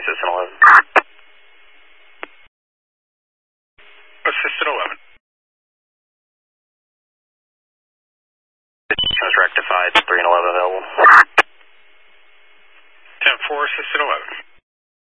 Assistant 11. Assistant 11. Was rectified, 3 and 11 available. 10-4, Assistant 11.